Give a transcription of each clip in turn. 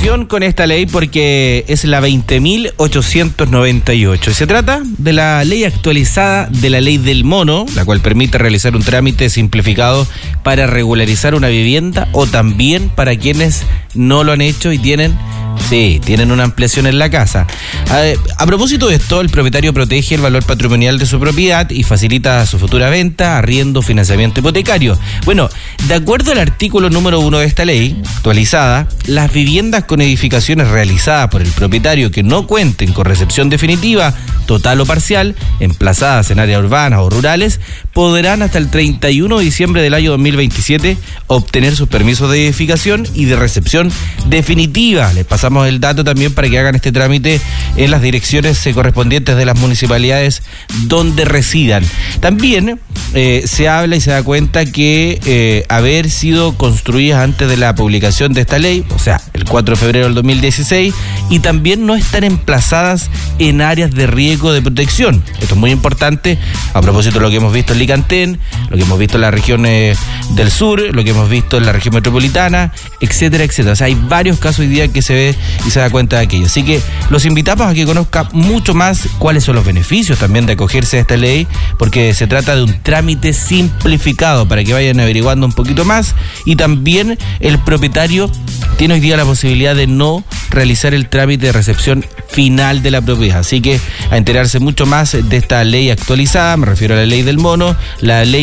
Atención con esta ley porque es la 20.898. Se trata de la ley actualizada de la ley del mono, la cual permite realizar un trámite simplificado para regularizar una vivienda o también para quienes no lo han hecho y tienen una ampliación en la casa. A propósito de esto, el propietario protege el valor patrimonial de su propiedad y facilita su futura venta, arriendo, financiamiento hipotecario. Bueno, de acuerdo al artículo número 1 de esta ley actualizada, las viviendas con edificaciones realizadas por el propietario que no cuenten con recepción definitiva, total o parcial, emplazadas en áreas urbanas o rurales, podrán hasta el 31 de diciembre del año 2027 obtener sus permisos de edificación y de recepción definitiva. Les pasamos el dato también para que hagan este trámite en las direcciones correspondientes de las municipalidades donde residan. También se habla y se da cuenta que haber sido construidas antes de la publicación de esta ley, o sea, el 4 de febrero del 2016, y también no estar emplazadas en áreas de riesgo de protección. Esto es muy importante a propósito de lo que hemos visto en Licantén, lo que hemos visto en las regiones del sur, lo que hemos visto en la región metropolitana, etcétera, etcétera. O sea, hay varios casos hoy día que se ve y se da cuenta de aquello. Así que los invitamos a que conozcan mucho más cuáles son los beneficios también de acogerse a esta ley, porque se trata de un trámite simplificado para que vayan averiguando un poquito más, y también el propietario tiene hoy día la posibilidad de no realizar el trámite de recepción final de la propiedad. Así que a enterarse mucho más de esta ley actualizada, me refiero a la ley del mono, la ley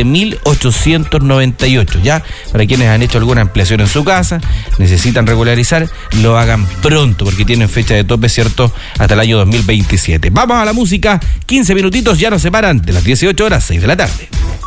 20.898, ya, para quienes han hecho alguna ampliación en su casa, necesitan regularizar, lo hagan pronto, porque tienen fecha de tope, ¿cierto?, hasta el año 2027. Vamos a la música, 15 minutitos, ya nos separan de las 18 horas, 6 de la tarde.